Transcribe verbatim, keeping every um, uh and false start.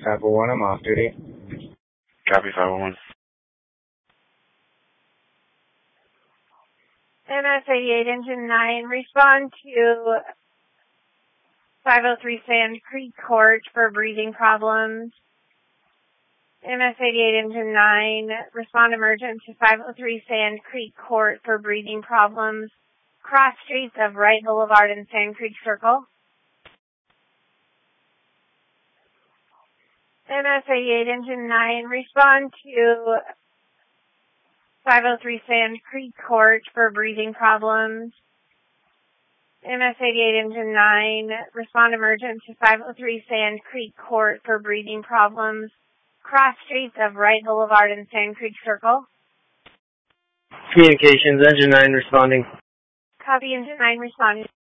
five oh one, I'm off duty. Copy five oh one. M S eighty-eight Engine nine, respond to five oh three Sand Creek Court for breathing problems. M S eighty-eight Engine nine, respond emergent to five oh three Sand Creek Court for breathing problems. Cross streets of Wright Boulevard and Sand Creek Circle. M S eighty-eight Engine nine, respond to five oh three Sand Creek Court for breathing problems. M S eighty-eight Engine nine, respond emergent to five oh three Sand Creek Court for breathing problems. Cross streets of Wright Boulevard and Sand Creek Circle. Communications, Engine nine responding. Copy, Engine nine responding.